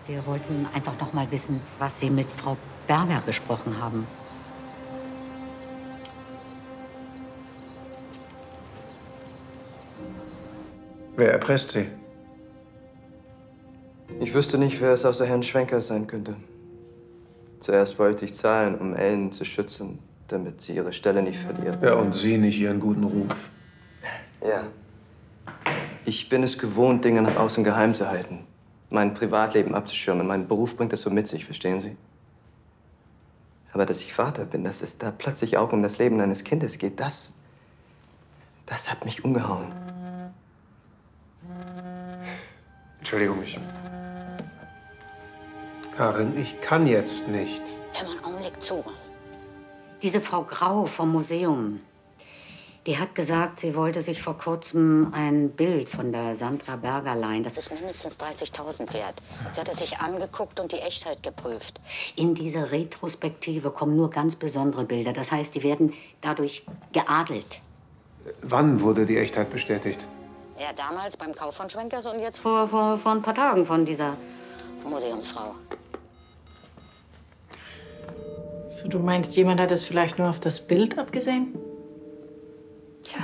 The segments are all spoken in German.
Wir wollten einfach noch mal wissen, was Sie mit Frau Berger besprochen haben. Wer erpresst Sie? Ich wüsste nicht, wer es außer Herrn Schwenker sein könnte. Zuerst wollte ich zahlen, um Ellen zu schützen, damit sie ihre Stelle nicht verliert. Ja, und Sie nicht Ihren guten Ruf. Ja. Ich bin es gewohnt, Dinge nach außen geheim zu halten. Mein Privatleben abzuschirmen. Mein Beruf bringt das so mit sich, verstehen Sie? Aber dass ich Vater bin, dass es da plötzlich auch um das Leben eines Kindes geht, das hat mich umgehauen. Entschuldigung, Karin, ich kann jetzt nicht. Hör mal einen Augenblick zu. Diese Frau Grau vom Museum, die hat gesagt, sie wollte sich vor kurzem ein Bild von der Sandra Berger leihen. Das ist mindestens 30.000 wert. Sie hat es sich angeguckt und die Echtheit geprüft. In diese Retrospektive kommen nur ganz besondere Bilder. Das heißt, die werden dadurch geadelt. Wann wurde die Echtheit bestätigt? Ja, damals beim Kauf von Schwenkers und jetzt vor ein paar Tagen von dieser Museumsfrau. So, du meinst, jemand hat es vielleicht nur auf das Bild abgesehen? Tja.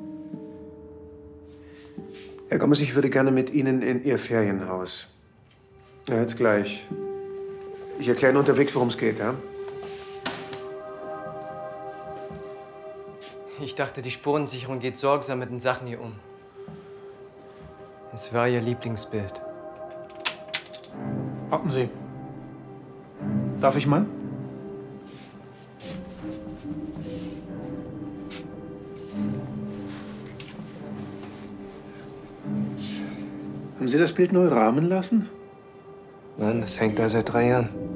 Herr Gomez, ich würde gerne mit Ihnen in Ihr Ferienhaus. Ja, jetzt gleich. Ich erkläre Ihnen unterwegs, worum es geht, ja? Ich dachte, die Spurensicherung geht sorgsam mit den Sachen hier um. Es war ihr Lieblingsbild. Warten Sie. Darf ich mal? Haben Sie das Bild neu rahmen lassen? Nein, das hängt da seit 3 Jahren.